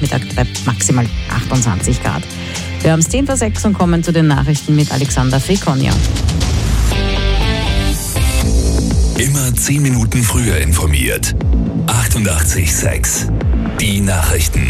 Nachmittag bei maximal 28 Grad. Wir haben es 10:06 und kommen zu den Nachrichten mit Alexander Fekonja. Immer 10 Minuten früher informiert. 88,6. Die Nachrichten.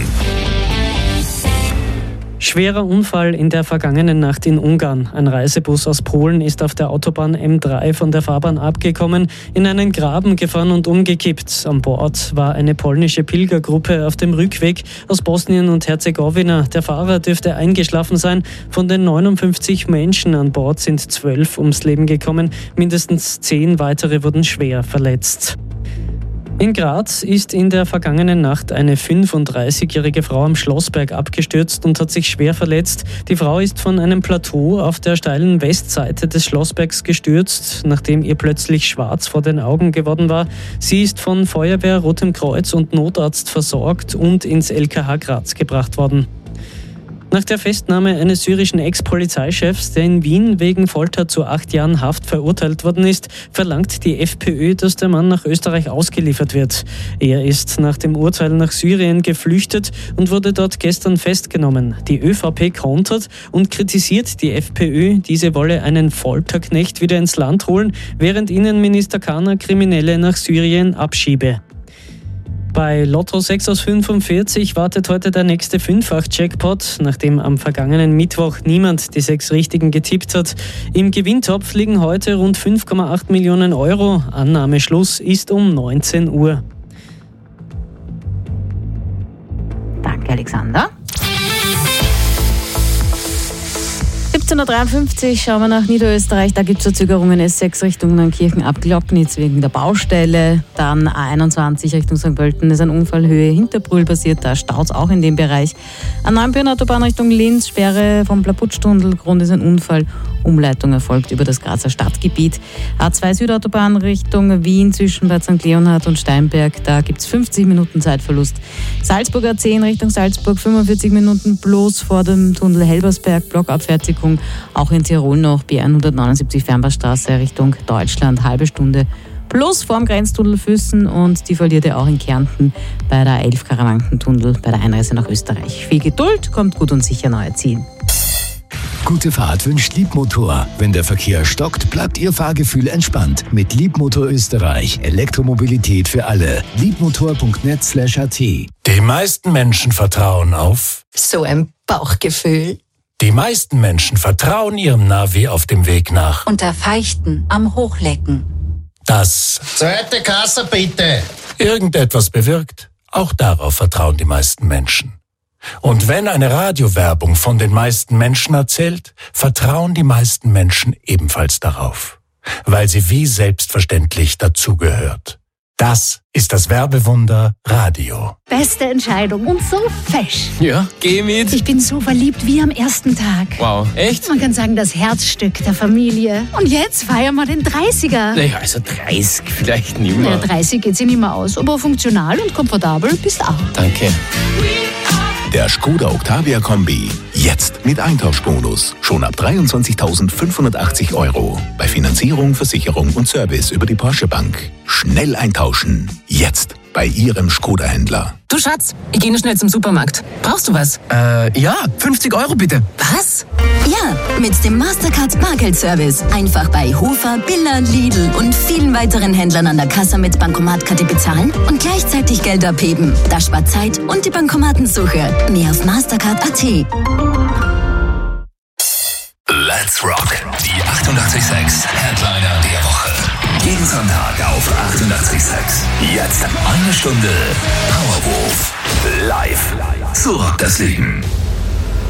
Schwerer Unfall in der vergangenen Nacht in Ungarn. Ein Reisebus aus Polen ist auf der Autobahn M3 von der Fahrbahn abgekommen, in einen Graben gefahren und umgekippt. An Bord war eine polnische Pilgergruppe auf dem Rückweg aus Bosnien und Herzegowina. Der Fahrer dürfte eingeschlafen sein. Von den 59 Menschen an Bord sind 12 ums Leben gekommen. Mindestens 10 weitere wurden schwer verletzt. In Graz ist in der vergangenen Nacht eine 35-jährige Frau am Schlossberg abgestürzt und hat sich schwer verletzt. Die Frau ist von einem Plateau auf der steilen Westseite des Schlossbergs gestürzt, nachdem ihr plötzlich schwarz vor den Augen geworden war. Sie ist von Feuerwehr, Rotem Kreuz und Notarzt versorgt und ins LKH Graz gebracht worden. Nach der Festnahme eines syrischen Ex-Polizeichefs, der in Wien wegen Folter zu 8 Jahren Haft verurteilt worden ist, verlangt die FPÖ, dass der Mann nach Österreich ausgeliefert wird. Er ist nach dem Urteil nach Syrien geflüchtet und wurde dort gestern festgenommen. Die ÖVP kontert und kritisiert die FPÖ, diese wolle einen Folterknecht wieder ins Land holen, während Innenminister Kahner Kriminelle nach Syrien abschiebe. Bei Lotto 6 aus 45 wartet heute der nächste Fünffach-Jackpot, nachdem am vergangenen Mittwoch niemand die 6 Richtigen getippt hat. Im Gewinntopf liegen heute rund 5,8 Millionen Euro. Annahmeschluss ist um 19 Uhr. Danke, Alexander. 17:53 schauen wir nach Niederösterreich. Da gibt es Verzögerungen. S6 Richtung Neunkirchen ab Glocknitz wegen der Baustelle. Dann A21 Richtung St. Pölten ist ein Unfall Höhe Hinterbrühl passiert. Da staut es auch in dem Bereich. A9 Autobahn Richtung Linz, Sperre vom Plaputschtunnel. Grund ist ein Unfall. Umleitung erfolgt über das Grazer Stadtgebiet. A2 Südautobahn Richtung Wien zwischen Bad St. Leonhard und Steinberg. Da gibt es 50 Minuten Zeitverlust. Salzburg A10 Richtung Salzburg 45 Minuten bloß vor dem Tunnel Helbersberg. Blockabfertigung. Auch in Tirol noch B179 Fernbahnstraße Richtung Deutschland. Halbe Stunde plus vorm Grenztunnel Füssen und die verliert ihr auch in Kärnten bei der 11 Karawankentunnel bei der Einreise nach Österreich. Viel Geduld, kommt gut und sicher neue Ziel. Gute Fahrt wünscht Liebmotor. Wenn der Verkehr stockt, bleibt Ihr Fahrgefühl entspannt. Mit Liebmotor Österreich. Elektromobilität für alle. Liebmotor.net/at. Die meisten Menschen vertrauen auf so ein Bauchgefühl. Die meisten Menschen vertrauen ihrem Navi auf dem Weg nach. Unter Feichten am Hochlecken. Das Zweite Kasse bitte. irgendetwas bewirkt. Auch darauf vertrauen die meisten Menschen. Und wenn eine Radiowerbung von den meisten Menschen erzählt, vertrauen die meisten Menschen ebenfalls darauf, weil sie wie selbstverständlich dazugehört. Das ist das Werbewunder Radio. Beste Entscheidung und so fesch. Ja, geh mit. Ich bin so verliebt wie am ersten Tag. Wow, echt? Man kann sagen, das Herzstück der Familie. Und jetzt feiern wir den 30er. Naja, also 30 vielleicht nicht mehr. Ja, 30 geht sich nicht mehr aus, aber funktional und komfortabel bist auch. Danke. Der Skoda Octavia Kombi. Jetzt mit Eintauschbonus. Schon ab 23.580 €. Bei Finanzierung, Versicherung und Service über die Porsche Bank. Schnell eintauschen. Jetzt bei Ihrem Skoda-Händler. Du Schatz, ich gehe noch schnell zum Supermarkt. Brauchst du was? Ja, 50 € bitte. Was? Ja, mit dem Mastercard Bargeldservice. Einfach bei Hofer, Billa, Lidl und vielen weiteren Händlern an der Kasse mit Bankomatkarte bezahlen und gleichzeitig Geld abheben. Das spart Zeit und die Bankomatensuche. Mehr auf Mastercard.at. Let's Rock. Die 88,6 Headliner der Woche. Jeden Sonntag auf 88,6. Jetzt 1 Stunde Powerwolf. Live. So rockt das Leben.